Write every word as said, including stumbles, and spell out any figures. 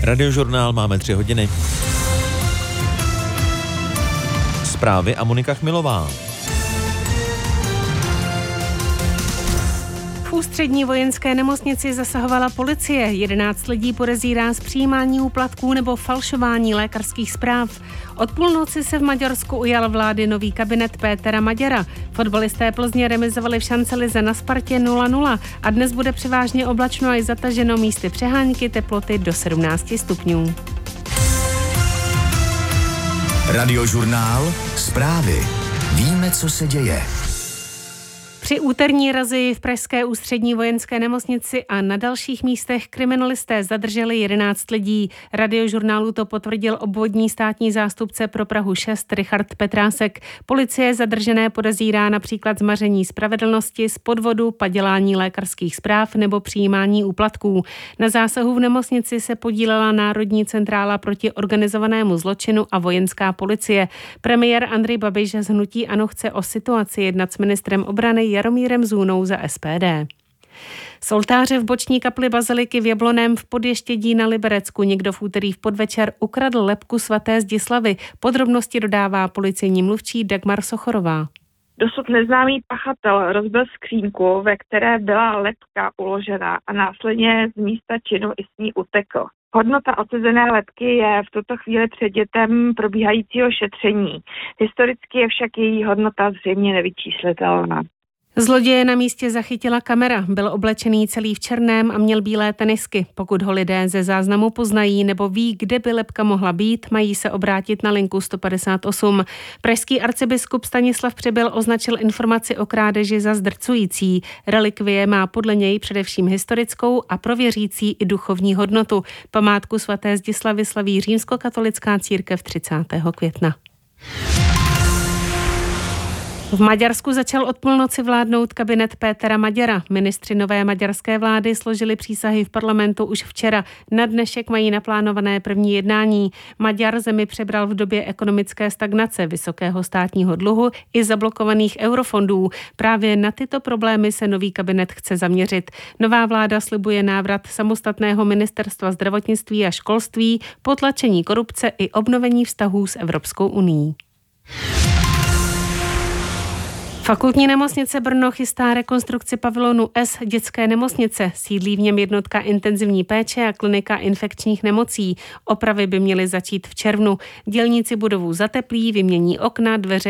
Radiožurnál máme tři hodiny. Zprávy a Monika Chmilová. V ústřední vojenské nemocnici zasahovala policie. jedenáct lidí podezírá z přijímání úplatků nebo falšování lékařských zpráv. Od půlnoci se v Maďarsku ujal vlády nový kabinet Pétera Maďara. Fotbalisté Plzně remizovali v šancelize na Spartě nula nula a dnes bude převážně oblačno a zataženo, místy přehánky, teploty do sedmnáct stupňů. Radiožurnál, zprávy. Víme, co se děje. Při úterní razii v pražské ústřední vojenské nemocnici a na dalších místech kriminalisté zadrželi jedenáct lidí. Radiožurnálu to potvrdil obvodní státní zástupce pro Prahu šest Richard Petrásek. Policie zadržené podezírá například zmaření spravedlnosti, z podvodu, padělání lékařských zpráv nebo přijímání úplatků. Na zásahu v nemocnici se podílela Národní centrála proti organizovanému zločinu a vojenská policie. Premiér Andrej Babiš z hnutí ANO chce o situaci jednat s ministrem obrany Jaromírem Zůnou za S P D. Z oltáře v boční kapli baziliky v Jablonném v Podještědí na Liberecku někdo v úterý v podvečer ukradl lebku svaté Zdislavy. Podrobnosti dodává policejní mluvčí Dagmar Sochorová. Dosud neznámý pachatel rozbil skřínku, ve které byla lebka uložena a následně z místa činu i s ní utekl. Hodnota odcezené lebky je v tuto chvíli předmětem probíhajícího šetření. Historicky je však její hodnota zřejmě nevyčíslitelná. Zloděje na místě zachytila kamera. Byl oblečený celý v černém a měl bílé tenisky. Pokud ho lidé ze záznamu poznají nebo ví, kde by lebka mohla být, mají se obrátit na linku sto padesát osm. Pražský arcibiskup Stanislav Přibyl označil informaci o krádeži za zdrcující. Relikvie má podle něj především historickou a pro věřící i duchovní hodnotu. Památku svaté Zdislavy slaví římskokatolická církev třicátého května. V Maďarsku začal od půlnoci vládnout kabinet Pétera Maďara. Ministři nové maďarské vlády složili přísahy v parlamentu už včera. Na dnešek mají naplánované první jednání. Maďar zemi přebral v době ekonomické stagnace, vysokého státního dluhu i zablokovaných eurofondů. Právě na tyto problémy se nový kabinet chce zaměřit. Nová vláda slibuje návrat samostatného ministerstva zdravotnictví a školství, potlačení korupce i obnovení vztahů s Evropskou unií. Fakultní nemocnice Brno chystá rekonstrukci pavilonu S dětské nemocnice. Sídlí v něm jednotka intenzivní péče a klinika infekčních nemocí. Opravy by měly začít v červnu. Dělníci budovu zateplí, vymění okna, dveře